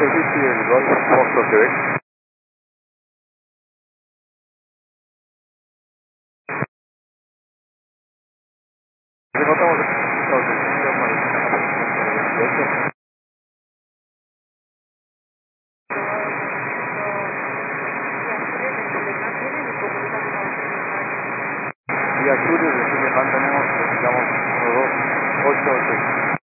Servicio del Golf Foxtrot Quebec. Reportamos Estados Unidos, Mexicana por 28. Y Asturias, de Chile, tenemos, digamos, 1, 2, 8, 6.